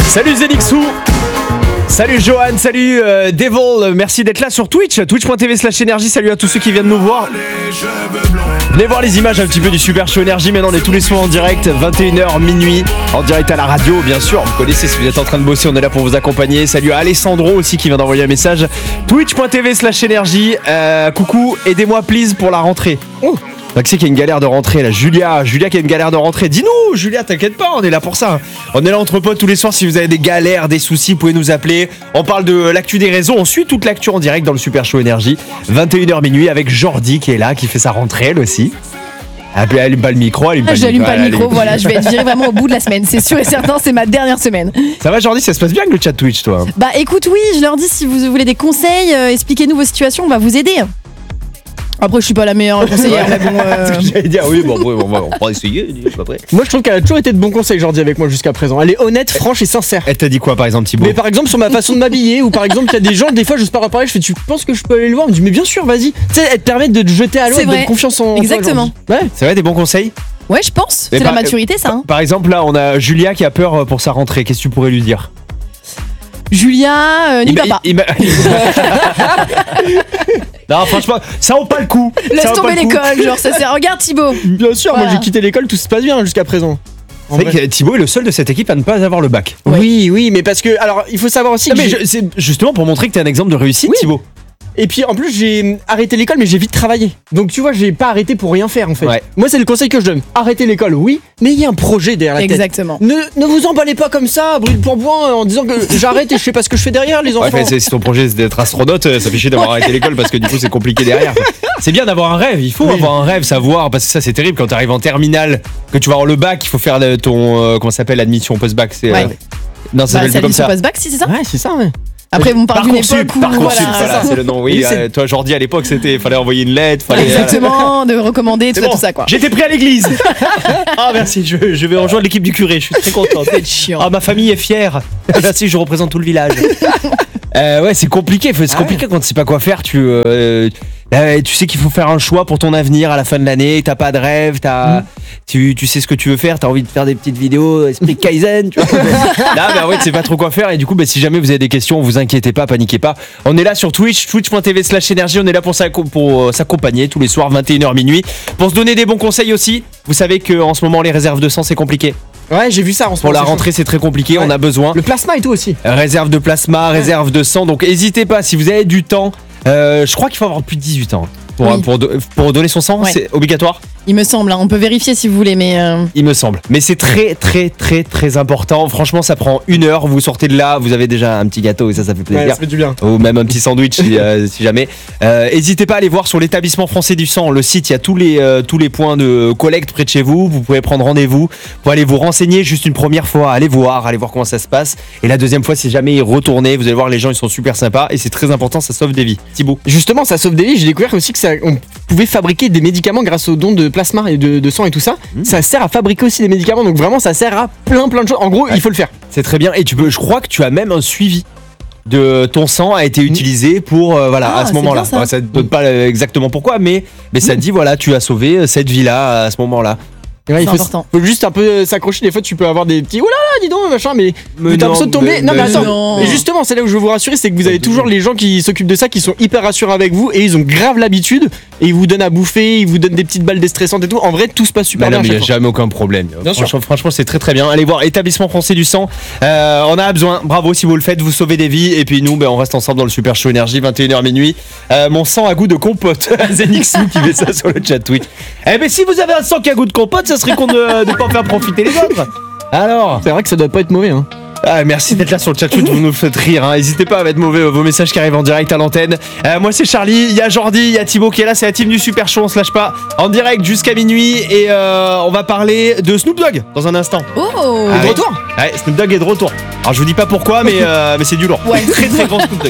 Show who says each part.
Speaker 1: Salut Zélixou. Salut Johan, salut Devil, merci d'être là sur Twitch, twitch.tv/énergie, salut à tous ceux qui viennent nous voir. Venez voir les images un petit peu du Super Show Énergie, maintenant on est tous les soirs en direct, 21h minuit, en direct à la radio bien sûr, vous connaissez si vous êtes en train de bosser, on est là pour vous accompagner. Salut à Alessandro aussi qui vient d'envoyer un message, twitch.tv/énergie, coucou, aidez-moi please pour la rentrée. Qui c'est qu'il y a une galère de rentrée là? Julia qui a une galère de rentrée. Dis-nous, Julia, t'inquiète pas, on est là pour ça. On est là entre potes tous les soirs. Si vous avez des galères, des soucis, vous pouvez nous appeler. On parle de l'actu des réseaux. On suit toute l'actu en direct dans le Super Show Énergie. 21h minuit avec Jordi qui est là, qui fait sa rentrée elle aussi. Elle allume pas le micro,
Speaker 2: j'allume pas le micro, voilà, je vais être virée vraiment au bout de la semaine. C'est sûr et certain, c'est ma dernière semaine.
Speaker 1: Ça va Jordi, ça se passe bien avec le chat Twitch toi?
Speaker 2: Bah écoute, oui, je leur dis si vous voulez des conseils, expliquez-nous vos situations, on va vous aider. Après, je suis pas la meilleure conseillère, mais bon.
Speaker 1: J'allais dire, oui, bon, on va essayer, après.
Speaker 3: Moi, je trouve qu'elle a toujours été de bons conseils, Jordi, avec moi jusqu'à présent. Elle est honnête, franche et sincère.
Speaker 1: Elle t'a dit quoi, par exemple, Thibaut?
Speaker 3: Mais par exemple, sur ma façon de m'habiller, ou par exemple, il y a des gens, des fois, je sais pas réparer, je fais, tu penses que je peux aller le voir? Elle me dit, mais bien sûr, vas-y. Tu sais, elle te permet de te jeter à l'eau, de confiance en.
Speaker 2: Exactement.
Speaker 3: Toi, ouais.
Speaker 1: C'est vrai, des bons conseils?
Speaker 2: Ouais, je pense. C'est la maturité, ça. Hein.
Speaker 1: Par exemple, là, on a Julia qui a peur pour sa rentrée. Qu'est-ce que tu pourrais lui dire?
Speaker 2: Julia, n'y va pas.
Speaker 1: Non, franchement, ça vaut pas le coup.
Speaker 2: Laisse tomber l'école, genre ça sert. Regarde Thibaut.
Speaker 3: Bien sûr, voilà. Moi j'ai quitté l'école, tout se passe bien jusqu'à présent.
Speaker 1: C'est vrai que Thibaut est le seul de cette équipe à ne pas avoir le bac.
Speaker 3: Oui, mais parce que, alors, il faut savoir aussi que
Speaker 1: c'est justement pour montrer que t'es un exemple de réussite, Thibaut.
Speaker 3: Et puis en plus j'ai arrêté l'école mais j'ai vite travaillé. Donc tu vois j'ai pas arrêté pour rien faire en fait. Moi c'est le conseil que je donne. Arrêtez l'école oui, mais il y a un projet derrière la tête.
Speaker 2: Exactement.
Speaker 3: Ne vous emballez pas comme ça, brûle pour bois en disant que j'arrête et je sais pas ce que je fais derrière les enfants.
Speaker 1: Ouais, mais si ton projet c'est d'être astronaute, ça fait chier d'avoir arrêté l'école parce que du coup c'est compliqué derrière. C'est bien d'avoir un rêve, il faut avoir un rêve, savoir, parce que ça c'est terrible quand t'arrives en terminale, que tu vas avoir le bac, il faut faire ton comment ça s'appelle l'admission post-bac, c'est non ça s'appelle comme ça.
Speaker 2: Post-bac si c'est ça.
Speaker 3: Ouais c'est ça ouais.
Speaker 2: Après, on parle d'une époque où
Speaker 1: voilà, c'est le nom. Oui, toi, Jordi, à l'époque, fallait envoyer une lettre.
Speaker 2: Exactement, de recommander, tout ça, quoi.
Speaker 1: J'étais pris à l'église. Ah, merci, je vais rejoindre l'équipe du curé, je suis très content.
Speaker 2: C'est chiant.
Speaker 1: Ah, ma famille est fière. Merci, je représente tout le village. Ouais, c'est compliqué. C'est compliqué quand tu sais pas quoi faire. Tu sais qu'il faut faire un choix pour ton avenir à la fin de l'année. T'as pas de rêve, tu sais ce que tu veux faire. T'as envie de faire des petites vidéos, esprit Kaizen, tu vois. Là, bah ouais, tu sais pas trop quoi faire. Et du coup, si jamais vous avez des questions, vous inquiétez pas, paniquez pas. On est là sur Twitch, twitch.tv/énergie. On est là pour s'accompagner tous les soirs, 21h minuit, pour se donner des bons conseils aussi. Vous savez qu'en ce moment, les réserves de sang, c'est compliqué.
Speaker 3: Ouais, j'ai vu ça en ce
Speaker 1: moment. Pour la rentrée, c'est très compliqué. On a besoin.
Speaker 3: Le plasma et tout aussi.
Speaker 1: Réserve de plasma, réserve de sang. Donc, n'hésitez pas si vous avez du temps. Je crois qu'il faut avoir plus de 18 ans pour donner son sang, c'est obligatoire.
Speaker 2: Il me semble, on peut vérifier si vous voulez, mais
Speaker 1: il me semble. Mais c'est très très très très important. Franchement, ça prend 1 heure. Vous sortez de là, vous avez déjà un petit gâteau et ça fait plaisir.
Speaker 3: Ouais, ça fait du bien.
Speaker 1: Ou même un petit sandwich si jamais. N'hésitez pas à aller voir sur l'établissement français du sang. Le site, il y a tous les points de collecte près de chez vous. Vous pouvez prendre rendez-vous pour aller vous renseigner juste une première fois. Allez voir comment ça se passe. Et la deuxième fois, si jamais y retournez, vous allez voir, les gens ils sont super sympas et c'est très important. Ça sauve des vies. Thibaut.
Speaker 3: Justement, ça sauve des vies. J'ai découvert aussi que on pouvait fabriquer des médicaments grâce aux dons de plasma et de sang et tout ça. Ça sert à fabriquer aussi des médicaments. Donc vraiment, ça sert à plein de choses. En gros, il faut le faire.
Speaker 1: C'est très bien. Et je crois que tu as même un suivi de ton sang a été utilisé pour à ce moment-là. Ça ne donne pas exactement pourquoi, mais ça dit tu as sauvé cette vie-là à ce moment-là.
Speaker 3: Ouais, il faut juste un peu s'accrocher. Des fois, tu peux avoir des petits. Oh là là, dis donc, machin, mais t'as l'impression de tomber. Non, mais attends. Mais justement, c'est là où je veux vous rassurer, c'est que vous avez toujours les gens qui s'occupent de ça, qui sont hyper rassurants avec vous et ils ont grave l'habitude et ils vous donnent à bouffer, ils vous donnent des petites balles déstressantes et tout. En vrai, tout se passe super bien.
Speaker 1: Il n'y a jamais aucun problème. Franchement, c'est très très bien. Allez voir Établissement français du sang. On a besoin. Bravo si vous le faites, vous sauvez des vies. Et puis nous, on reste ensemble dans le Super Show Énergie, 21h minuit. Mon sang a goût de compote. Zenixou qui met ça sur le chat Twitch. Mais si vous avez un sang qui a goût de compote, ça serait con de pas en faire profiter les autres. Alors,
Speaker 3: c'est vrai que ça doit pas être mauvais.
Speaker 1: Merci d'être là sur le chat, vous nous faites rire. N'hésitez pas à mettre vos messages qui arrivent en direct à l'antenne. Moi c'est Charlie, il y a Jordi, il y a Thibaut qui est là, c'est la team du Super Show, on se lâche pas. En direct jusqu'à minuit et on va parler de Snoop Dogg dans un instant.
Speaker 2: Oh,
Speaker 3: de retour.
Speaker 1: Ouais, Snoop Dogg est de retour. Alors je vous dis pas pourquoi, mais c'est du lourd. Très très grand Snoop Dogg.